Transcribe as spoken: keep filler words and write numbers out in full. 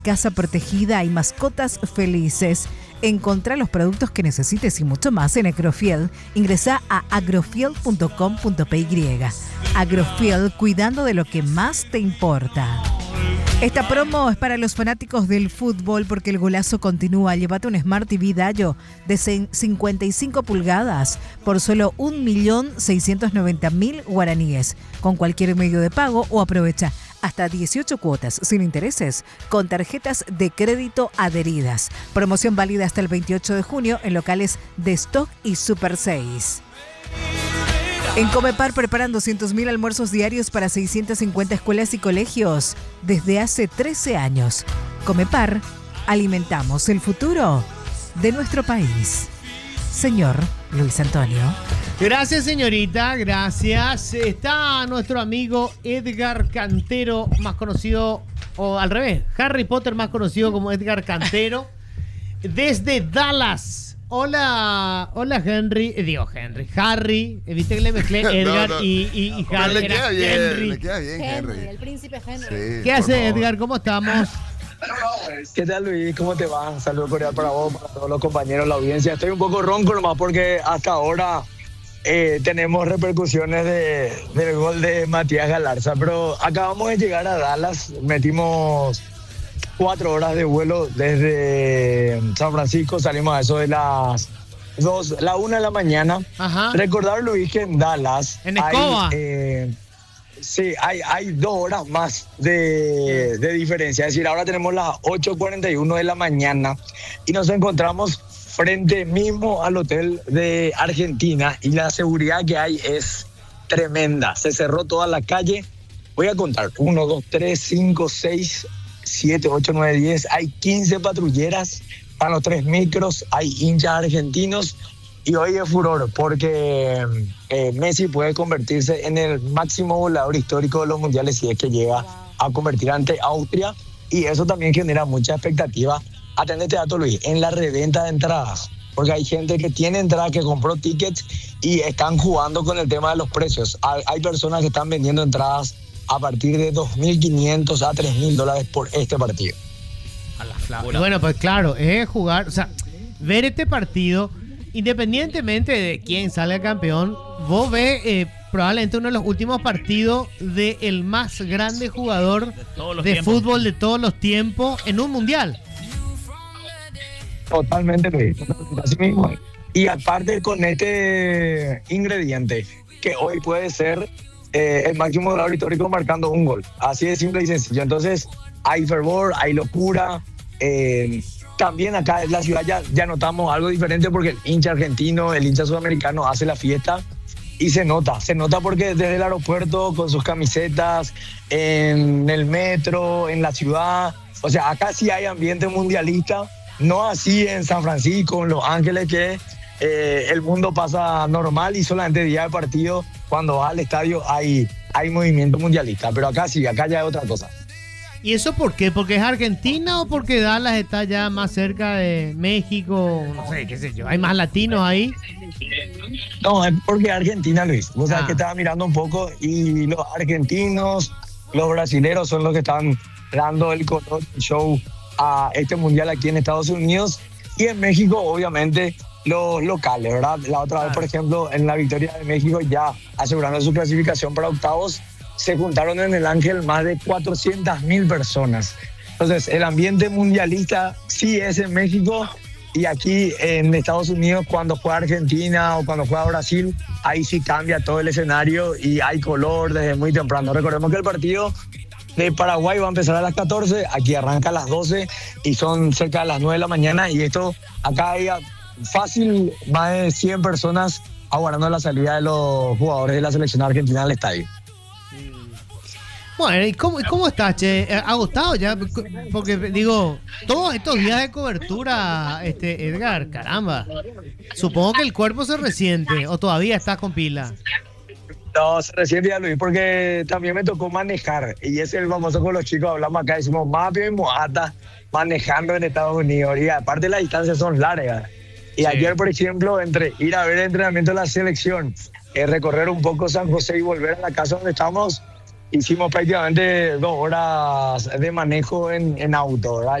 casa protegida y mascotas felices. Encontrá los productos que necesites y mucho más en Agrofield. Ingresá a agrofield punto com punto p y. Agrofield, cuidando de lo que más te importa. Esta promo es para los fanáticos del fútbol porque el golazo continúa. Llévate un Smart T V Dayo de cincuenta y cinco pulgadas por solo un millón seiscientos noventa mil guaraníes con cualquier medio de pago o aprovecha hasta dieciocho cuotas sin intereses con tarjetas de crédito adheridas. Promoción válida hasta el veintiocho de junio en locales de Stock y Super seis. En Comepar preparan doscientos mil almuerzos diarios para seiscientas cincuenta escuelas y colegios desde hace trece años. Comepar, alimentamos el futuro de nuestro país. Señor Luis Antonio. Gracias, señorita, gracias. Está nuestro amigo Edgar Cantero, más conocido, o al revés, Harry Potter, más conocido como Edgar Cantero, desde Dallas. Hola, hola Henry, eh, digo Henry, Harry, eh, viste que le mezclé Edgar no, no. y, y, y Harry. Le queda bien, Henry. le queda bien Henry. Henry, el príncipe Henry. Sí, ¿Qué hace favor. Edgar? ¿Cómo estamos? ¿Qué tal, Luis? ¿Cómo te va? Un saludo cordial para vos, para todos los compañeros de la audiencia. Estoy un poco ronco nomás porque hasta ahora eh, tenemos repercusiones de, del gol de Matías Galarza, pero acabamos de llegar a Dallas, metimos cuatro horas de vuelo desde San Francisco, salimos a eso de las dos, la una de la mañana. Ajá. Recordar, Luis, que en Dallas En Escoba. hay, eh, sí, hay, hay dos horas más de, de diferencia. Es decir, ahora tenemos las ocho cuarenta y uno de la mañana y nos encontramos frente mismo al hotel de Argentina y la seguridad que hay es tremenda. Se cerró toda la calle. Voy a contar, uno, dos, tres, cinco, seis, siete, ocho, nueve, diez. Hay quince patrulleras para los tres micros, hay hinchas argentinos y hoy es furor porque eh, Messi puede convertirse en el máximo goleador histórico de los mundiales si es que llega a convertir ante Austria, y eso también genera mucha expectativa. Atende este dato, Luis, en la reventa de entradas, porque hay gente que tiene entradas, que compró tickets y están jugando con el tema de los precios. Hay, hay personas que están vendiendo entradas a partir de dos mil quinientos a tres mil dólares por este partido. A la flauta. Bueno, pues claro, es jugar, o sea, ver este partido, independientemente de quién salga campeón, vos ves eh, probablemente uno de los últimos partidos del más grande jugador de, de fútbol de todos los tiempos en un mundial. Totalmente, Luis. Así mismo. Y aparte con este ingrediente, que hoy puede ser eh, el máximo goleador histórico marcando un gol. Así de simple y sencillo. Entonces, hay fervor, hay locura. Eh, también acá en la ciudad ya, ya notamos algo diferente porque el hincha argentino, el hincha sudamericano hace la fiesta y se nota. Se nota porque desde el aeropuerto, con sus camisetas, en el metro, en la ciudad. O sea, acá sí hay ambiente mundialista. No así en San Francisco, en Los Ángeles, que eh, el mundo pasa normal y solamente día de partido, cuando va al estadio, hay, hay movimiento mundialista. Pero acá sí, acá ya es otra cosa. ¿Y eso por qué? ¿Porque es Argentina o porque Dallas está ya más cerca de México? No sé, qué sé yo. ¿Hay más latinos ahí? No, es porque es Argentina, Luis. Vos sabés Ah. que estaba mirando un poco y los argentinos, los brasileros son los que están dando el color show a este mundial aquí en Estados Unidos, y en México obviamente los locales, ¿verdad? La otra vez, por ejemplo, en la victoria de México, ya asegurando su clasificación para octavos, se juntaron en el Ángel más de cuatrocientas mil personas. Entonces el ambiente mundialista sí es en México, y aquí en Estados Unidos cuando juega Argentina o cuando juega Brasil, ahí sí cambia todo el escenario y hay color desde muy temprano. Recordemos que el partido de Paraguay va a empezar a las catorce, aquí arranca a las doce y son cerca de las nueve de la mañana, y esto acá hay fácil más de cien personas aguardando la salida de los jugadores de la selección argentina al estadio. Bueno, ¿y cómo, cómo estás, che? ¿Ha gustado ya? Porque, digo, todos estos días de cobertura, este, Edgar, caramba. Supongo que el cuerpo se resiente, o todavía estás con pila. No, se recién ya Luis, porque también me tocó manejar, y es el famoso con los chicos, hablamos acá, decimos Mapio y Moata manejando en Estados Unidos, y aparte las distancias son largas. Y sí. Ayer, por ejemplo, entre ir a ver el entrenamiento de la selección, eh, recorrer un poco San José y volver a la casa donde estamos, hicimos prácticamente dos horas de manejo en, en auto, ¿verdad?